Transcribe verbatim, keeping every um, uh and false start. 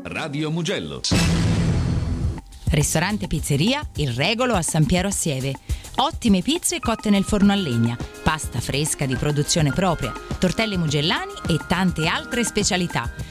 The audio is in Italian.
Radio Mugello. Ristorante Pizzeria Il Regolo a San Piero a Sieve. Ottime pizze cotte nel forno a legna, pasta fresca di produzione propria, tortelli mugellani e tante altre specialità.